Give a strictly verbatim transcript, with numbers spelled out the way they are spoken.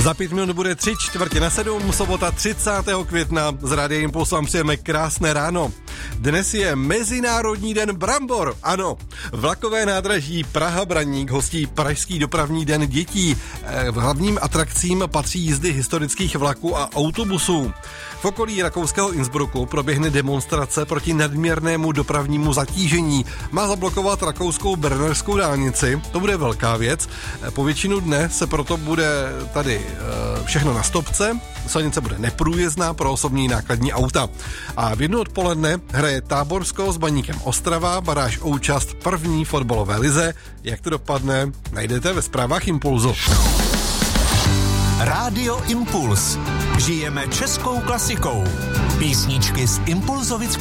Za pět minut bude tři čtvrtě na sedm, sobota třicátého května. Z Rádia Impuls vám přejeme krásné ráno. Dnes je Mezinárodní den brambor. Ano, vlakové nádraží Praha-Braník hostí Pražský dopravní den dětí. V hlavním atrakcím patří jízdy historických vlaků a autobusů. V okolí rakouského Innsbrucku proběhne demonstrace proti nadměrnému dopravnímu zatížení. Má zablokovat rakouskou bernerskou dálnici. To bude velká věc. Po většinu dne se proto bude tady všechno na stopce. Silnice bude neprůjezdná pro osobní nákladní auta. A v jednu odpoledne hraje Táborsko s Baníkem Ostrava, baráž o účast první fotbalové lize. Jak to dopadne, najdete ve zprávách Impulzu. Rádio Impuls. Žijeme českou klasikou. Písničky z impulzovické